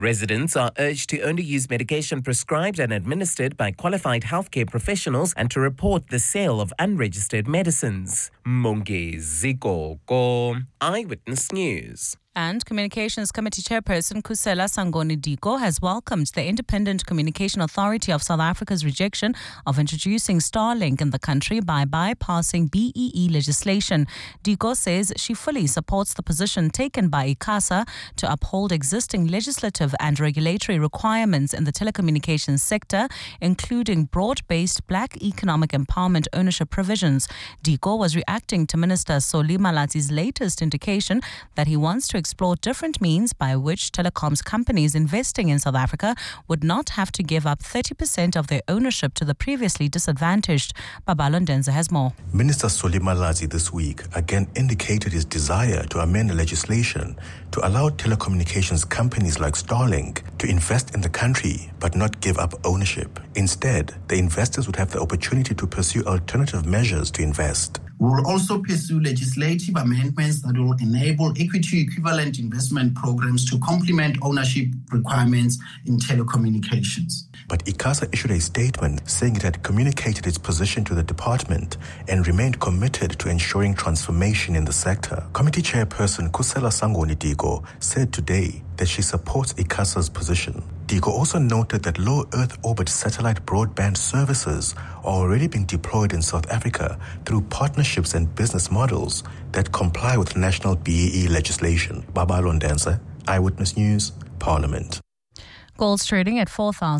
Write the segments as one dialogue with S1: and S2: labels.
S1: Residents are urged to only use medication prescribed and administered by qualified healthcare professionals and to report the sale of unregistered medicines. Monge Zikoko, Eyewitness News.
S2: And Communications Committee Chairperson Khusela Sangoni Diko has welcomed the Independent Communication Authority of South Africa's rejection of introducing Starlink in the country by bypassing BEE legislation. Diko says she fully supports the position taken by ICASA to uphold existing legislative and regulatory requirements in the telecommunications sector, including broad-based black economic empowerment ownership provisions. Diko was reacting to Minister Solly Malatsi's latest indication that he wants to explore different means by which telecoms companies investing in South Africa would not have to give up 30% of their ownership to the previously disadvantaged. Babalo Ndenza has more.
S3: Minister Solly Malatsi this week again indicated his desire to amend the legislation to allow telecommunications companies like Starlink to invest in the country but not give up ownership. Instead, the investors would have the opportunity to pursue alternative measures to invest.
S4: We will also pursue legislative amendments that will enable equity equivalent investment programs to complement ownership requirements in telecommunications.
S3: But ICASA issued a statement saying it had communicated its position to the department and remained committed to ensuring transformation in the sector. Committee Chairperson Khusela Sangoni Diko said today that she supports ICASA's position. Diko also noted that low Earth orbit satellite broadband services are already being deployed in South Africa through partnerships and business models that comply with national BEE legislation. Babalo Ndenza, Eyewitness News, Parliament.
S2: Gold's trading at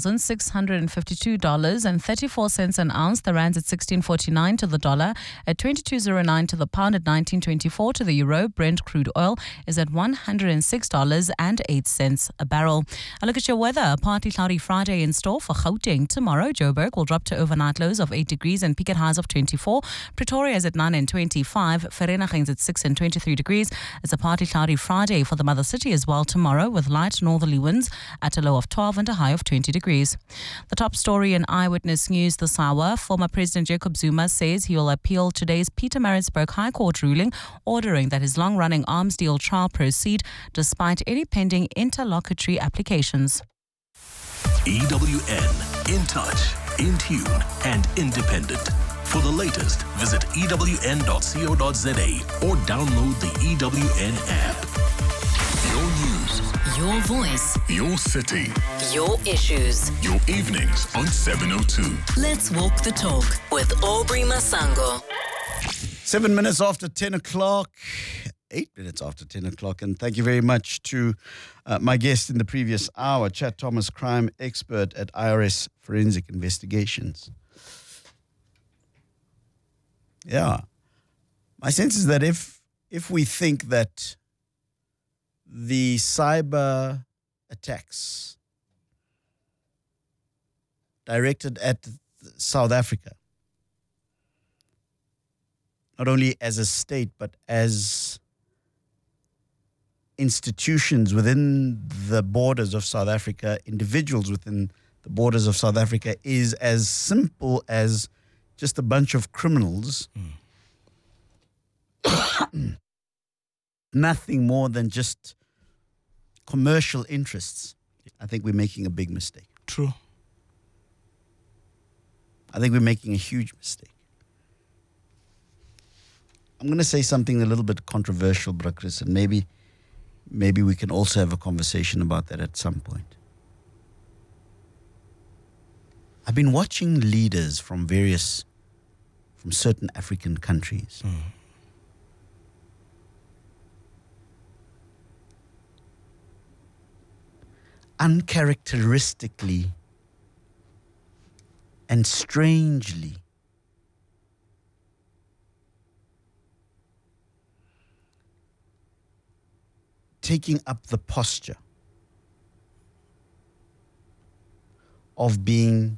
S2: $4,652.34 an ounce. The rand's at 16.49 to the dollar, at 22.09 to the pound, at 19.24 to the euro. Brent crude oil is at $106.08 a barrel. A look at your weather. A partly cloudy Friday in store for Gauteng. Tomorrow, Joburg will drop to overnight lows of 8 degrees and peak at highs of 24. Pretoria is at 9 and 25. Vereeniging is at 6 and 23 degrees. It's a partly cloudy Friday for the mother city as well tomorrow, with light northerly winds at a low of 12 and a high of 20 degrees. The top story in Eyewitness News this hour. Former President Jacob Zuma says he will appeal today's Pietermaritzburg High Court ruling ordering that his long-running arms deal trial proceed despite any pending interlocutory applications.
S5: EWN, in touch, in tune and independent. For the latest, visit ewn.co.za or download the EWN app. Your news,
S6: your voice,
S5: your city,
S6: your issues,
S5: your evenings on 702.
S6: Let's walk the talk with Aubrey Masango.
S7: 7 minutes after 10 o'clock, 8 minutes after 10 o'clock, and thank you very much to my guest in the previous hour, Chad Thomas, crime expert at IRS Forensic Investigations. Yeah, my sense is that if we think that the cyber attacks directed at South Africa, not only as a state, but as institutions within the borders of South Africa, individuals within the borders of South Africa, is as simple as just a bunch of criminals, nothing more than just commercial interests, I think we're making a big mistake.
S8: True.
S7: I think we're making a huge mistake. I'm going to say something a little bit controversial, Chris, and maybe we can also have a conversation about that at some point. I've been watching leaders from certain African countries. Uncharacteristically and strangely taking up the posture of being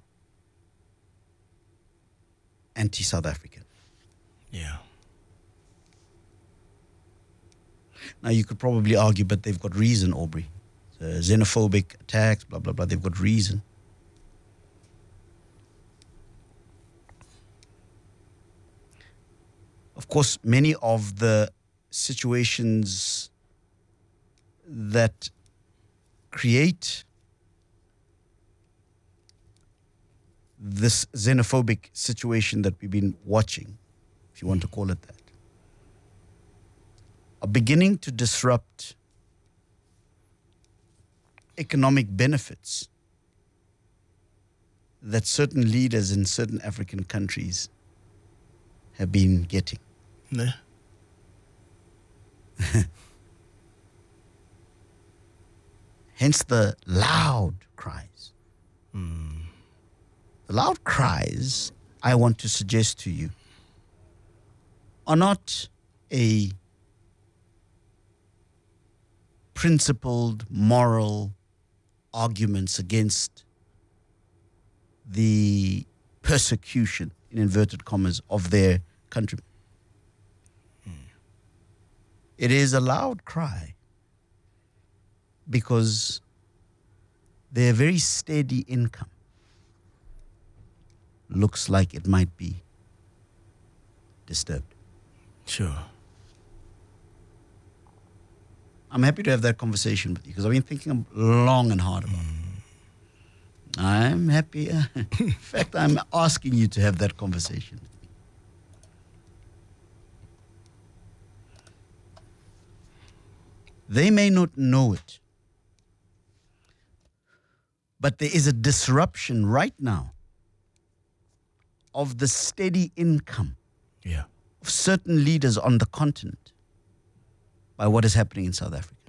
S7: anti-South African.
S8: Yeah.
S7: Now you could probably argue, but they've got reason, Aubrey. Xenophobic attacks, blah, blah, blah. They've got reason. Of course, many of the situations that create this xenophobic situation that we've been watching, if you want to call it that, are beginning to disrupt economic benefits that certain leaders in certain African countries have been getting.
S8: Nah.
S7: Hence the loud cries. The loud cries, I want to suggest to you, are not a principled, moral arguments against the persecution, in inverted commas, of their countrymen. It is a loud cry because their very steady income looks like it might be disturbed.
S8: Sure.
S7: I'm happy to have that conversation with you because I've been thinking long and hard about it. I'm happy. In fact, I'm asking you to have that conversation with me. They may not know it, but there is a disruption right now of the steady income of certain leaders on the continent by what is happening in South Africa.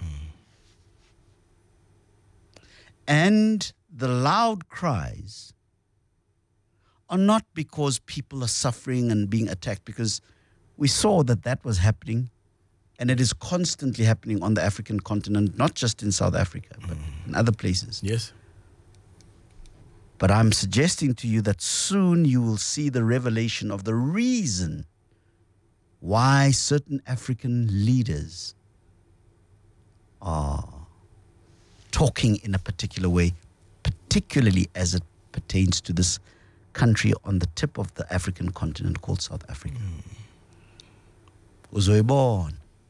S7: And the loud cries are not because people are suffering and being attacked, because we saw that was happening, and it is constantly happening on the African continent, not just in South Africa, but in other places.
S8: Yes.
S7: But I'm suggesting to you that soon you will see the revelation of the reason why certain African leaders are talking in a particular way, particularly as it pertains to this country on the tip of the African continent called South Africa. Uzoyibona.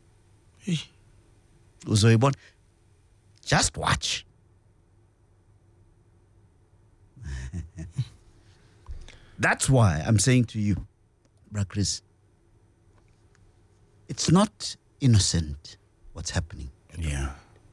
S7: Uzoyibona. Just watch. That's why I'm saying to you, Bra Chris, it's not innocent what's happening.
S8: Yeah.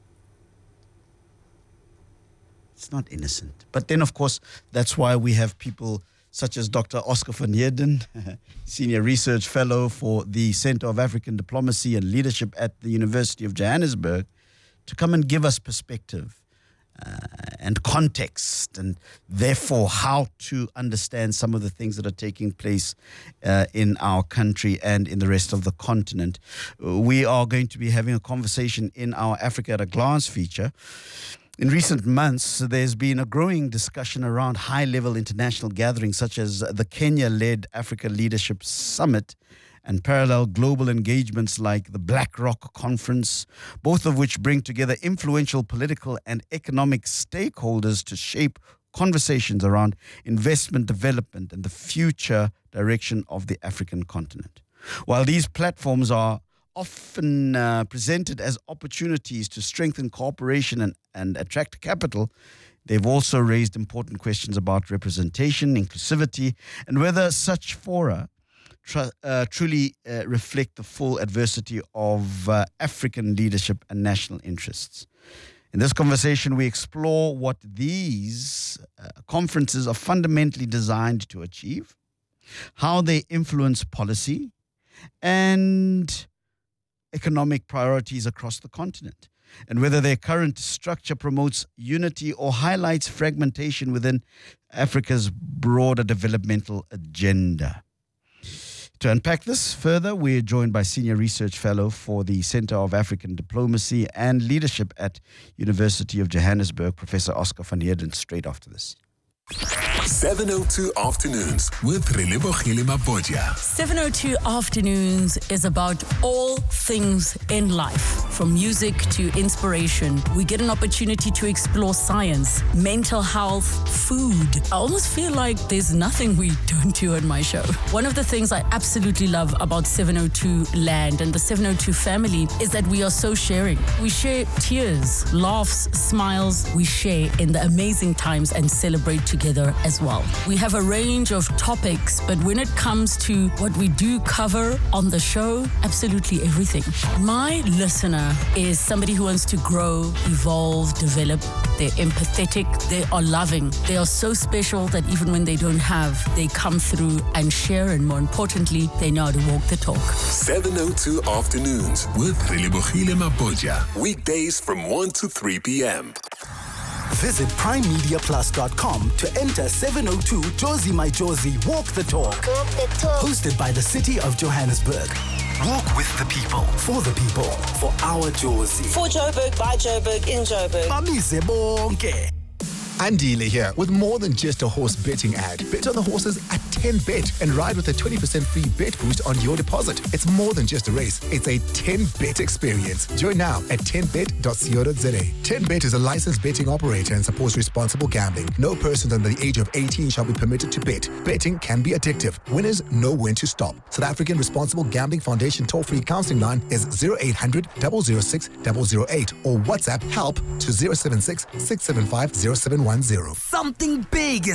S7: It's not innocent. But then, of course, that's why we have people such as Dr. Oscar van Heerden, Senior Research Fellow for the Center of African Diplomacy and Leadership at the University of Johannesburg, to come and give us perspective and context, and therefore how to understand some of the things that are taking place in our country and in the rest of the continent. We are going to be having a conversation in our Africa at a Glance feature. In recent months, there's been a growing discussion around high-level international gatherings such as the Kenya-led Africa Leadership Summit and parallel global engagements like the Black Rock Conference, both of which bring together influential political and economic stakeholders to shape conversations around investment development and the future direction of the African continent. While these platforms are often presented as opportunities to strengthen cooperation and attract capital, they've also raised important questions about representation, inclusivity, and whether such fora truly reflect the full adversity of African leadership and national interests. In this conversation, we explore what these conferences are fundamentally designed to achieve, how they influence policy and economic priorities across the continent, and whether their current structure promotes unity or highlights fragmentation within Africa's broader developmental agenda. To unpack this further, we're joined by Senior Research Fellow for the Center of African Diplomacy and Leadership at University of Johannesburg, Professor Oscar van Heerden, straight after this.
S5: 702 Afternoons with Relebogile Mabotja.
S9: 702 Afternoons is about all things in life.
S8: from music to inspiration. We get an opportunity to explore science, mental health, food. I almost feel like there's nothing we don't do on my show. One of the things I absolutely love about 702 Land and the 702 family is that we are so sharing. We share tears, laughs, smiles. We share in the amazing times and celebrate together as well. We have a range of topics, but when it comes to what we do cover on the show, absolutely everything. My listener is somebody who wants to grow, evolve, develop. They're empathetic, they are loving, they are so special that even when they don't have, they come through and share, and more importantly, they know how to walk the talk.
S5: 702 Afternoons with Relebohile Mapoja. Weekdays from 1 to 3 p.m.
S9: Visit primemediaplus.com to enter 702 Josie My Josie Walk the Talk.
S10: Walk the Talk.
S9: Hosted by the City of Johannesburg. Walk with the people, for our Josie.
S11: For Joburg, by Joburg, in Joburg.
S9: Bamise bonke.
S12: Andile here with more than just a horse betting ad. Bet on the horses at 10Bet and ride with a 20% free bet boost on your deposit. It's more than just a race. It's a 10Bet experience. Join now at 10bet.co.za. 10Bet is a licensed betting operator and supports responsible gambling. No person under the age of 18 shall be permitted to bet. Betting can be addictive. Winners know when to stop. South African Responsible Gambling Foundation toll-free counseling line is 0800 006 008 or WhatsApp help to 076 675 0710.
S9: Something big is